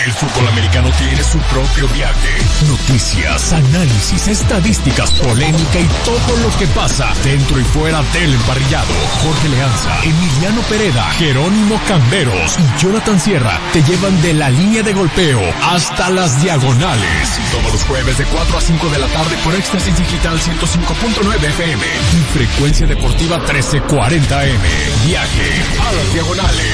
El fútbol americano tiene su propio viaje. Noticias, análisis, estadísticas, polémica y todo lo que pasa dentro y fuera del emparrillado. Jorge Leanza, Emiliano Pereda, Jerónimo Camberos y Jonathan Sierra te llevan de la línea de golpeo hasta las diagonales. Todos los jueves de 4 a 5 de la tarde por Éxtasis Digital 105.9 FM y Frecuencia Deportiva 1340 AM. Viaje a las diagonales.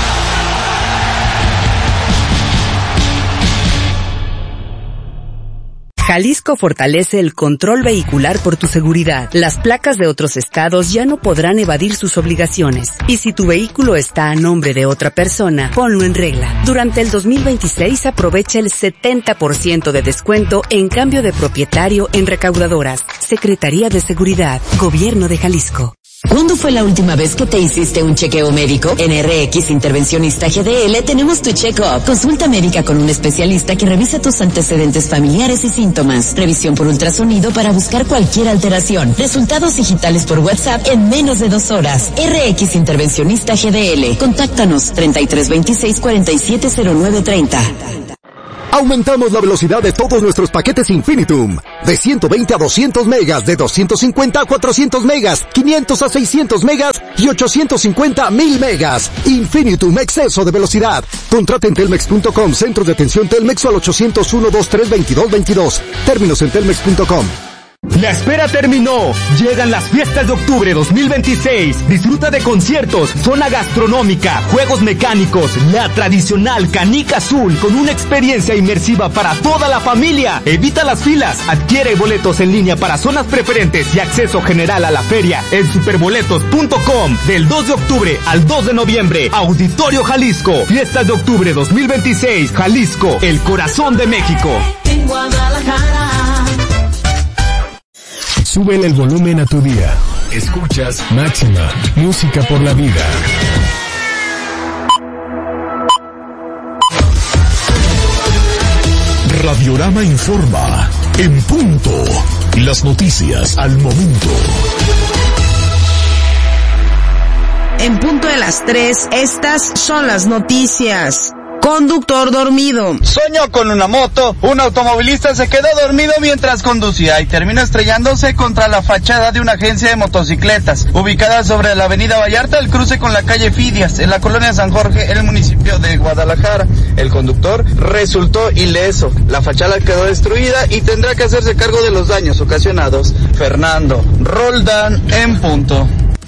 Jalisco fortalece el control vehicular por tu seguridad. Las placas de otros estados ya no podrán evadir sus obligaciones. Y si tu vehículo está a nombre de otra persona, ponlo en regla. Durante el 2026 aprovecha el 70% de descuento en cambio de propietario en recaudadoras. Secretaría de Seguridad, Gobierno de Jalisco. ¿Cuándo fue la última vez que te hiciste un chequeo médico? En RX Intervencionista GDL tenemos tu check-up. Consulta médica con un especialista que revisa tus antecedentes familiares y síntomas. Revisión por ultrasonido para buscar cualquier alteración. Resultados digitales por WhatsApp en menos de 2 horas. RX Intervencionista GDL. Contáctanos 3326-470930. Aumentamos la velocidad de todos nuestros paquetes Infinitum. De 120 a 200 megas, de 250 a 400 megas, 500 a 600 megas y 850 a 1000 megas. Infinitum, exceso de velocidad. Contrata en telmex.com, centros de atención Telmex o al 801-2322-22. Términos en telmex.com. La espera terminó. Llegan las fiestas de octubre 2026. Disfruta de conciertos, zona gastronómica, juegos mecánicos, la tradicional canica azul con una experiencia inmersiva para toda la familia. Evita las filas. Adquiere boletos en línea para zonas preferentes y acceso general a la feria en superboletos.com. Del 2 de octubre al 2 de noviembre. Auditorio Jalisco. Fiestas de octubre 2026. Jalisco, el corazón de México. En Guadalajara. Súbele el volumen a tu día. Escuchas Máxima, música por la vida. Radiorama informa. En punto. Las noticias al momento. En punto de las 3, estas son las noticias. Conductor dormido. Soñó con una moto. Un automovilista se quedó dormido mientras conducía y terminó estrellándose contra la fachada de una agencia de motocicletas, ubicada sobre la avenida Vallarta, al cruce con la calle Fidias, en la colonia San Jorge, en el municipio de Guadalajara. El conductor resultó ileso. La fachada quedó destruida y tendrá que hacerse cargo de los daños ocasionados. Fernando Roldán, en punto.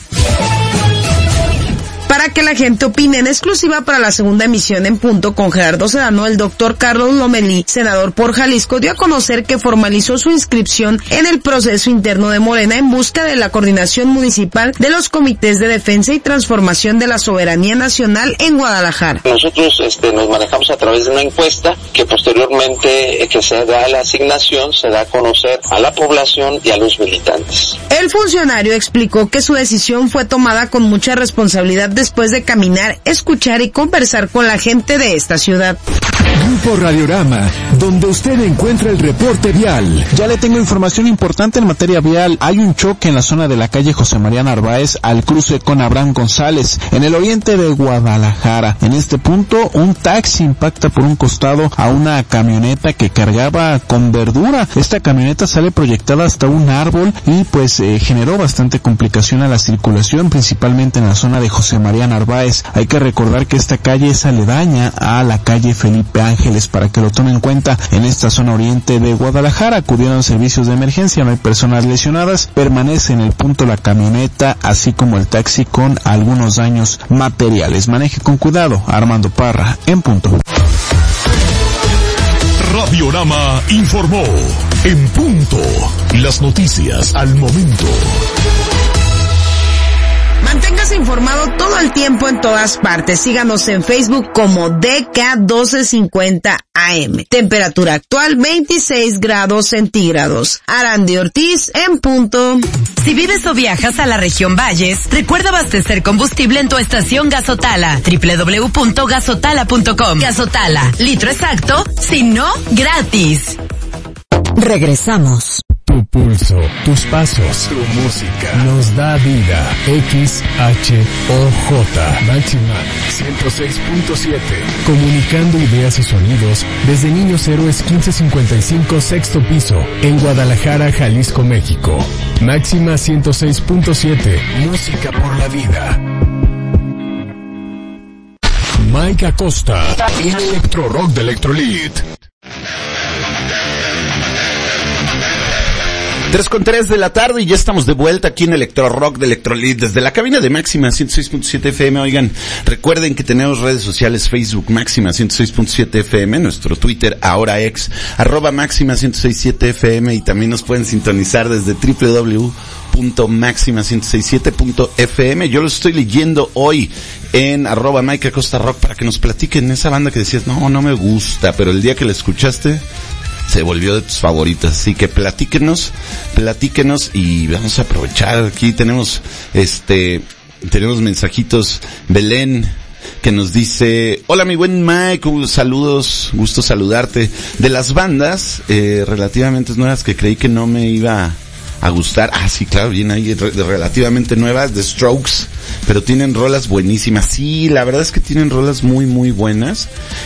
Para que la gente opine, en exclusiva para la segunda emisión en punto con Gerardo Sedano, el doctor Carlos Lomelí, senador por Jalisco, dio a conocer que formalizó su inscripción en el proceso interno de Morena en busca de la coordinación municipal de los comités de defensa y transformación de la soberanía nacional en Guadalajara. Nosotros nos manejamos a través de una encuesta que posteriormente que se da la asignación, se da a conocer a la población y a los militantes. El funcionario explicó que su decisión fue tomada con mucha responsabilidad después de caminar, escuchar y conversar con la gente de esta ciudad. Grupo Radiorama, donde usted encuentra el reporte vial. Ya le tengo información importante en materia vial. Hay un choque en la zona de la calle José María Narváez al cruce con Abraham González, en el oriente de Guadalajara. En este punto, un taxi impacta por un costado a una camioneta que cargaba con verdura. Esta camioneta sale proyectada hasta un árbol y pues generó bastante complicación a la circulación, principalmente en la zona de José María Narváez. Hay que recordar que esta calle es aledaña a la calle Felipe Ángeles, para que lo tomen en cuenta. En esta zona oriente de Guadalajara acudieron servicios de emergencia, no hay personas lesionadas, permanece en el punto la camioneta, así como el taxi con algunos daños materiales. Maneje con cuidado. Armando Parra, en punto. Radiorama informó. En punto. Las noticias al momento. Manténgase informado todo el tiempo en todas partes. Síganos en Facebook como DK1250 AM. Temperatura actual 26 grados centígrados. Arandi Ortiz, en punto. Si vives o viajas a la región Valles, recuerda abastecer combustible en tu estación Gasotala. www.gasotala.com. Gasotala, litro exacto, si no, gratis. Regresamos. Tu pulso, tus pasos, tu música nos da vida. XHOJ Máxima 106.7. Comunicando ideas y sonidos desde Niños Héroes 1555 sexto piso en Guadalajara, Jalisco, México. Máxima 106.7. Música por la vida. Mike Acosta en Electro Rock de Electrolit. 3:03 de la tarde y ya estamos de vuelta aquí en Electro Rock de Electrolit desde la cabina de Máxima 106.7 FM. Oigan, recuerden que tenemos redes sociales: Facebook Máxima 106.7 FM, nuestro Twitter ahora ex @Máxima 106.7 FM, y también nos pueden sintonizar desde www.maxima167.fm. Yo los estoy leyendo hoy en @Mike Acosta Rock para que nos platiquen esa banda que decías, no me gusta, pero el día que la escuchaste se volvió de tus favoritas. Así que platíquenos y vamos a aprovechar. Aquí tenemos mensajitos. Belén, que nos dice: hola mi buen Mike, saludos, gusto saludarte. De las bandas relativamente nuevas que creí que no me iba a gustar, sí, claro, viene ahí relativamente nuevas, The Strokes, pero tienen rolas buenísimas. Sí, la verdad es que tienen rolas muy muy buenas.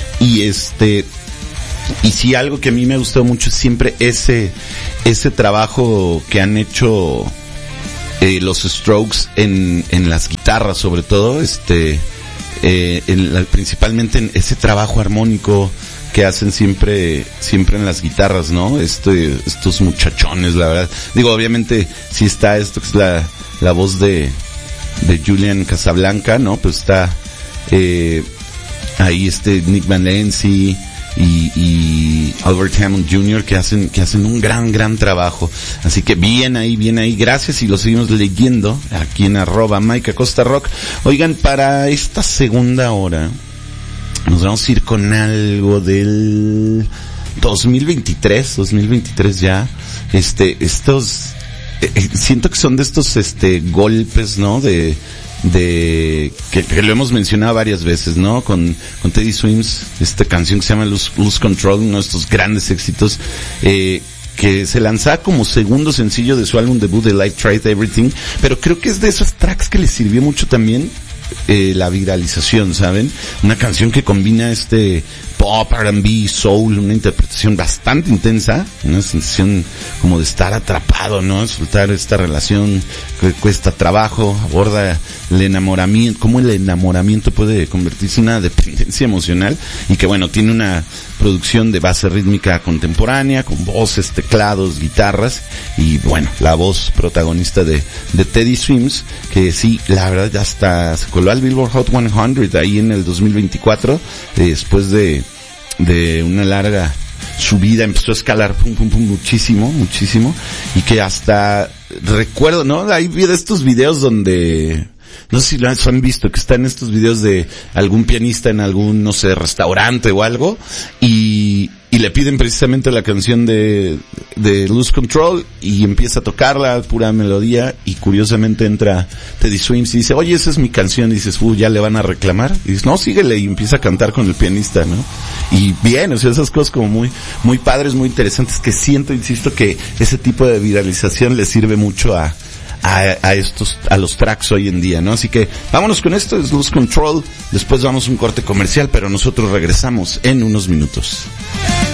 Y sí, algo que a mí me ha gustado mucho es siempre ese trabajo que han hecho los Strokes en las guitarras, sobre todo, principalmente en ese trabajo armónico que hacen siempre en las guitarras, ¿no? Estos muchachones, la verdad. Digo, obviamente, sí está esto que es la voz de Julian Casablanca, ¿no? Pues está ahí Nick Valencia y Albert Hammond Jr. que hacen un gran trabajo. Así que bien ahí, gracias, y lo seguimos leyendo aquí en @Mike Acosta Rock. Oigan, para esta segunda hora nos vamos a ir con algo del 2023 ya. Siento que son de estos golpes, ¿no? De que lo hemos mencionado varias veces, ¿no? Con Teddy Swims, esta canción que se llama Lose Control, uno de estos grandes éxitos, que se lanzaba como segundo sencillo de su álbum debut de Live Tried Everything, pero creo que es de esos tracks que les sirvió mucho también la viralización, ¿saben? Una canción que combina pop, R&B, soul, una interpretación bastante intensa, una sensación como de estar atrapado, ¿no? Soltar esta relación que cuesta trabajo, aborda el enamoramiento, cómo el enamoramiento puede convertirse en una dependencia emocional, y que bueno, tiene una producción de base rítmica contemporánea, con voces, teclados, guitarras, y bueno, la voz protagonista de Teddy Swims, que sí, la verdad ya hasta se coló al Billboard Hot 100 ahí en el 2024, después de una larga subida, empezó a escalar muchísimo, y que hasta recuerdo, ¿no? Hay de estos videos donde, no sé si lo han visto, que están estos videos de algún pianista en algún, no sé, restaurante o algo, y le piden precisamente la canción de Lose Control, y empieza a tocarla, pura melodía, y curiosamente entra Teddy Swims y dice, oye, esa es mi canción, y dices, ya le van a reclamar, y dices, no, síguele, y empieza a cantar con el pianista, ¿no? Y bien, o sea, esas cosas como muy, muy padres, muy interesantes, que insisto, que ese tipo de viralización le sirve mucho a los tracks hoy en día, ¿no? Así que vámonos con esto, es Lose Control, después vamos a un corte comercial, pero nosotros regresamos en unos minutos.